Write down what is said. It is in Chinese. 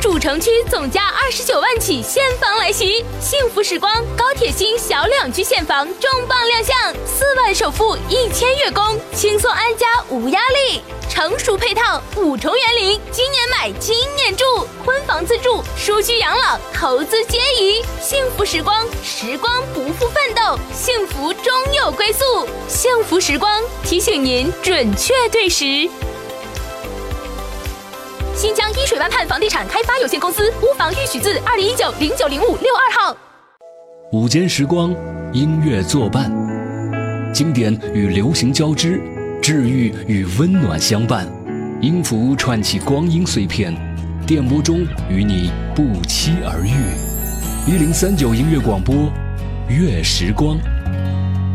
主城区总价29万起现房来袭，幸福时光高铁新小两居现房重磅亮相，4万首付1000月供，轻松安家无压力。成熟配套5重园林，今年买今年住，婚房自住、舒居养老、投资皆宜。幸福时光，时光不负奋斗，幸福终有归宿。幸福时光提醒您准确对时。新疆伊水湾畔房地产开发有限公司屋房预许字2019090562号。 午间时光，音乐作伴，经典与流行交织，治愈与温暖相伴。音符串起光阴碎片，电波中与你不期而遇。1039音乐广播，乐时光。